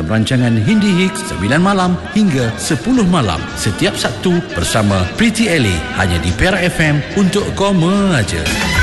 dalam rancangan Hindi Hicks 9 malam hingga 10 malam setiap Sabtu bersama Pretty Ellie hanya di Perak FM untuk Koma aja.